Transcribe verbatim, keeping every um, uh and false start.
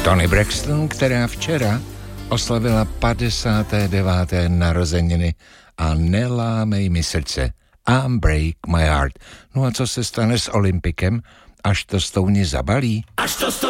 Toni Braxton, která včera oslavila padesáté deváté narozeniny a nelámej mi srdce. Unbreak my heart. No a co se stane s Olympikem, až to Stouni zabalí? Až to